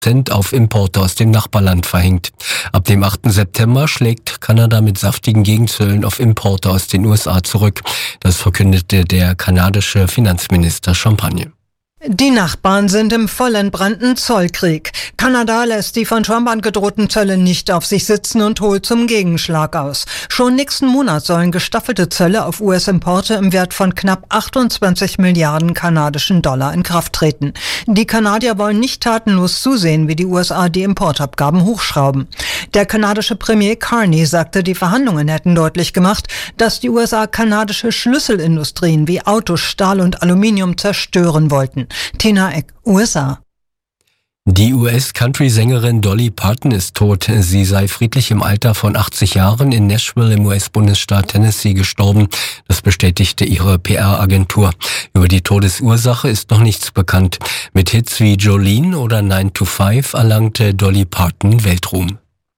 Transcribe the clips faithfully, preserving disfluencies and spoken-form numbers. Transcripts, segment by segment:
auf Importe aus dem Nachbarland verhängt. Ab dem achten September schlägt Kanada mit saftigen Gegenzöllen auf Importe aus den U S A zurück. Das verkündete der kanadische Finanzminister Champagne. Die Nachbarn sind im vollentbrannten Zollkrieg. Kanada lässt die von Trump angedrohten Zölle nicht auf sich sitzen und holt zum Gegenschlag aus. Schon nächsten Monat sollen gestaffelte Zölle auf U S-Importe im Wert von knapp achtundzwanzig Milliarden kanadischen Dollar in Kraft treten. Die Kanadier wollen nicht tatenlos zusehen, wie die U S A die Importabgaben hochschrauben. Der kanadische Premier Carney sagte, die Verhandlungen hätten deutlich gemacht, dass die U S A kanadische Schlüsselindustrien wie Autos, Stahl und Aluminium zerstören wollten. Tina Eck, U S A. Die U S-Country-Sängerin Dolly Parton ist tot. Sie sei friedlich im Alter von achtzig Jahren in Nashville im U S-Bundesstaat Tennessee gestorben. Das bestätigte ihre P R-Agentur. Über die Todesursache ist noch nichts bekannt. Mit Hits wie Jolene oder nine to five erlangte Dolly Parton Weltruhm.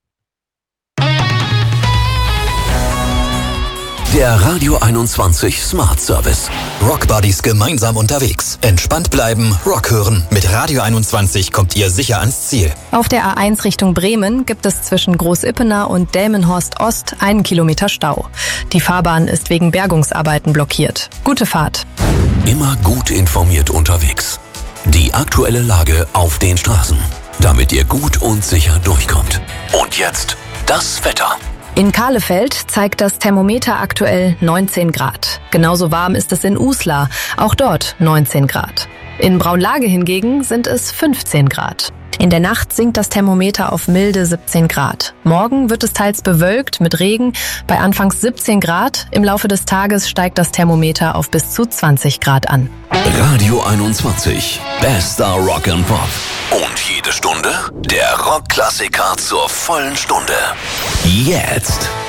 Der Radio einundzwanzig Smart Service. Rock Buddies gemeinsam unterwegs. Entspannt bleiben, Rock hören. Mit Radio einundzwanzig kommt ihr sicher ans Ziel. Auf der A eins Richtung Bremen gibt es zwischen Großippener und Delmenhorst Ost einen Kilometer Stau. Die Fahrbahn ist wegen Bergungsarbeiten blockiert. Gute Fahrt. Immer gut informiert unterwegs. Die aktuelle Lage auf den Straßen, damit ihr gut und sicher durchkommt. Und jetzt das Wetter. In Kahlefeld zeigt das Thermometer aktuell neunzehn Grad. Genauso warm ist es in Uslar, auch dort neunzehn Grad. In Braunlage hingegen sind es fünfzehn Grad. In der Nacht sinkt das Thermometer auf milde siebzehn Grad. Morgen wird es teils bewölkt mit Regen bei anfangs siebzehn Grad. Im Laufe des Tages steigt das Thermometer auf bis zu zwanzig Grad an. Radio einundzwanzig, bester Rock and Pop. Und jede Stunde der Rockklassiker zur vollen Stunde. Jetzt.